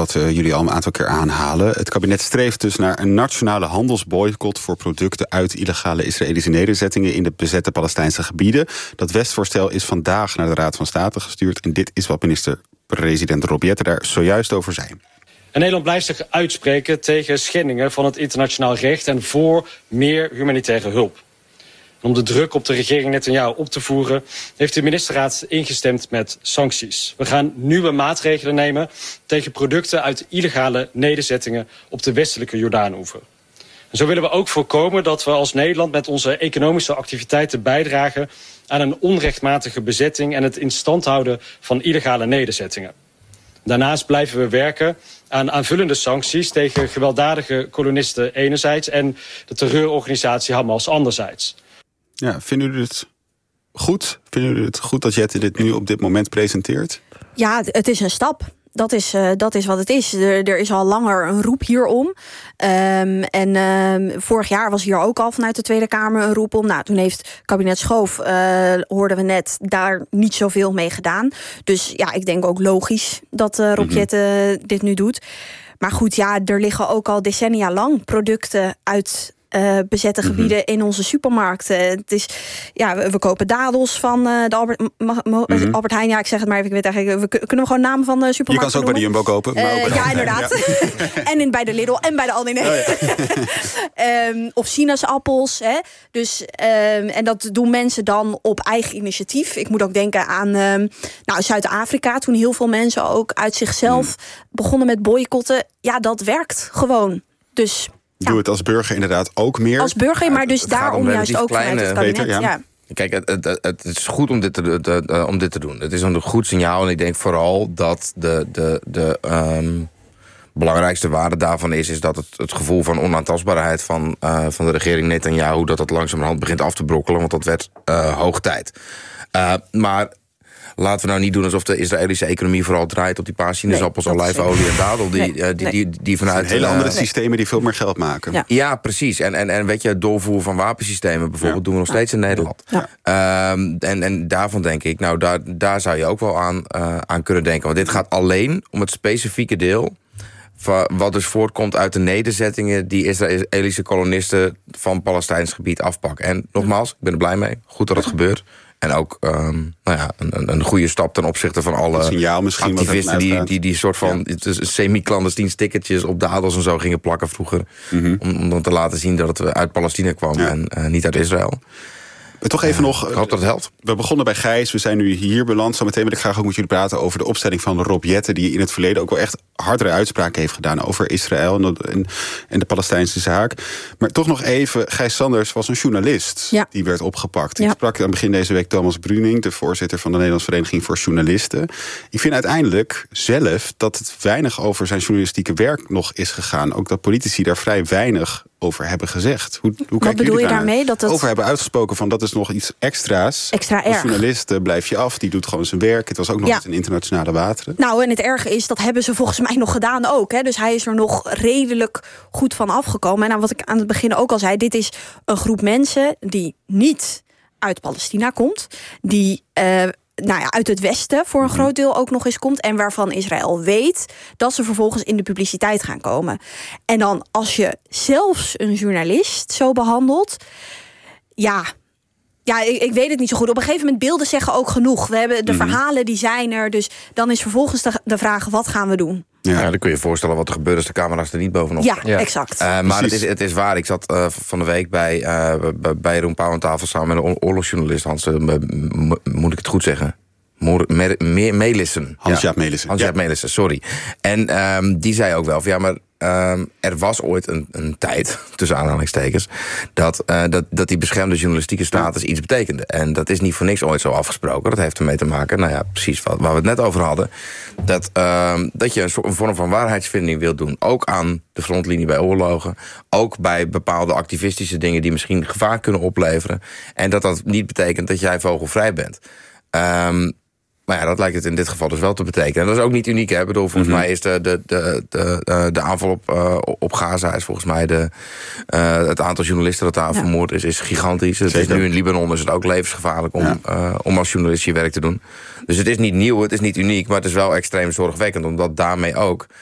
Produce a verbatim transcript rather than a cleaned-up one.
wat uh, jullie al een aantal keer aanhalen. Het kabinet streeft dus naar een nationale handelsboycott voor producten uit illegale Israëlische nederzettingen in de bezette Palestijnse gebieden. Dat wetsvoorstel is vandaag naar de Raad van State gestuurd. En dit is wat minister-president Rob Jetten daar zojuist over zei. En Nederland blijft zich uitspreken tegen schendingen van het internationaal recht en voor meer humanitaire hulp. En om de druk op de regering Netanyahu op te voeren, heeft de ministerraad ingestemd met sancties. We gaan nieuwe maatregelen nemen tegen producten uit illegale nederzettingen op de westelijke Jordaanoever. En zo willen we ook voorkomen dat we als Nederland met onze economische activiteiten bijdragen aan een onrechtmatige bezetting en het in stand houden van illegale nederzettingen. Daarnaast blijven we werken aan aanvullende sancties tegen gewelddadige kolonisten enerzijds en de terreurorganisatie Hamas anderzijds. Ja, vinden jullie het goed? Vinden jullie het goed dat Jetten dit nu op dit moment presenteert? Ja, het is een stap. Dat is, uh, dat is wat het is. Er, er is al langer een roep hierom. Um, en um, vorig jaar was hier ook al vanuit de Tweede Kamer een roep om. Nou, toen heeft kabinet Schoof, uh, hoorden we net, daar niet zoveel mee gedaan. Dus ja, ik denk ook logisch dat uh, Rob Jetten mm-hmm. dit nu doet. Maar goed, ja, er liggen ook al decennia lang producten uit Uh, bezette gebieden mm-hmm. in onze supermarkten. Het is, ja, we, we kopen dadels van uh, de Albert, ma, mo, mm-hmm. Albert Heijn. Ja, ik zeg het maar even. Ik weet eigenlijk, we kunnen we gewoon namen van de supermarkten. Je kan ze ook noemen. Bij de Jumbo kopen. Maar uh, ook bij ja, inderdaad. Ja. En in, bij de Lidl en bij de Aldi. Nee. Oh, ja. um, of sinaasappels. Hè. Dus, um, en dat doen mensen dan op eigen initiatief. Ik moet ook denken aan um, nou, Zuid-Afrika. Toen heel veel mensen ook uit zichzelf mm. begonnen met boycotten. Ja, dat werkt gewoon. Dus Doe ja. het als burger inderdaad ook meer. Als burger, maar dus daarom juist ook vanuit het kabinet. Beter, ja. Ja. Kijk, het, het, het is goed om dit, te, de, de, om dit te doen. Het is een goed signaal. En ik denk vooral dat de, de, de um, belangrijkste waarde daarvan is... is dat het, het gevoel van onaantastbaarheid van, uh, van de regering Netanyahu... dat dat langzamerhand begint af te brokkelen. Want dat werd uh, hoog tijd. Uh, maar... Laten we nou niet doen alsof de Israëlische economie vooral draait op die paar sinaasappels, nee, olijfolie en dadel. Die, nee, uh, die, die, die, die vanuit hele andere uh, systemen die veel meer geld maken. Ja, ja precies. En, en, en weet je, het doorvoeren van wapensystemen bijvoorbeeld ja. doen we nog steeds in Nederland. Ja. Um, en, en daarvan denk ik, nou daar, daar zou je ook wel aan, uh, aan kunnen denken. Want dit gaat alleen om het specifieke deel wat dus voortkomt uit de nederzettingen die Israëlische kolonisten van Palestijns gebied afpakken. En nogmaals, ik ben er blij mee. Goed dat het gebeurt. En ook um, nou ja, een, een goede stap ten opzichte van alle activisten die, die die soort van ja. semi-clandestien stickertjes op dadels en zo gingen plakken vroeger. Mm-hmm. Om, om dan te laten zien dat het uit Palestina kwam ja. en uh, niet uit Israël. Maar toch even uh, nog. Ik hoop dat het helpt. We begonnen bij Gijs, we zijn nu hier beland. Zometeen wil ik graag ook met jullie praten over de opstelling van Rob Jetten, die in het verleden ook wel echt hardere uitspraken heeft gedaan over Israël en, en, en de Palestijnse zaak. Maar toch nog even, Gijs Sanders was een journalist ja. die werd opgepakt. Ja. Ik sprak aan begin deze week Thomas Bruning, de voorzitter van de Nederlandse Vereniging voor Journalisten. Ik vind uiteindelijk zelf dat het weinig over zijn journalistieke werk nog is gegaan. Ook dat politici daar vrij weinig over hebben gezegd. Hoe, hoe Wat bedoel je daarmee? Dat het over hebben uitgesproken van dat is nog iets extra's. Extra Als erg. journalist blijf je af, die doet gewoon zijn werk. Het was ook nog ja. eens in internationale wateren. Nou, en het erge is, dat hebben ze volgens mij nog gedaan ook. Hè. Dus hij is er nog redelijk goed van afgekomen. En nou, wat ik aan het begin ook al zei, dit is een groep mensen die niet uit Palestina komt, die Uh, nou ja, uit het Westen voor een groot deel ook nog eens komt, en waarvan Israël weet dat ze vervolgens in de publiciteit gaan komen. En dan als je zelfs een journalist zo behandelt, ja, ja, ik, ik weet het niet zo goed. Op een gegeven moment, beelden zeggen ook genoeg. We hebben de mm-hmm. verhalen, die zijn er. Dus dan is vervolgens de, de vraag, wat gaan we doen? Ja, ja, dan kun je je voorstellen wat er gebeurt als de camera's er niet bovenop. Ja, ja. exact. Uh, maar het is, het is waar. Ik zat uh, van de week bij, uh, bij, bij Jeroen Pauw aan tafel samen met een oorlogsjournalist. Hans, uh, m- moet ik het goed zeggen? Melissen. Hans-Jaap Melissen. Hans-Jaap ja. Melissen, sorry. En um, die zei ook wel van ja, maar um, er was ooit een, een tijd, tussen aanhalingstekens, dat, uh, dat, dat die beschermde journalistieke status ja. iets betekende. En dat is niet voor niks ooit zo afgesproken. Dat heeft ermee te maken, nou ja, precies wat, waar we het net over hadden. Dat, um, dat je een, soort, een vorm van waarheidsvinding wilt doen. Ook aan de frontlinie bij oorlogen. Ook bij bepaalde activistische dingen die misschien gevaar kunnen opleveren. En dat dat niet betekent dat jij vogelvrij bent. Um, Maar ja, dat lijkt het in dit geval dus wel te betekenen. En dat is ook niet uniek, hè. Ik bedoel, volgens mm-hmm. mij is de, de, de, de, de aanval op, uh, op Gaza is volgens mij de, uh, het aantal journalisten dat daar ja. vermoord is, is gigantisch. Het is nu in Libanon is het ook levensgevaarlijk om, ja. uh, om als journalist je werk te doen. Dus het is niet nieuw, het is niet uniek, maar het is wel extreem zorgwekkend, omdat daarmee ook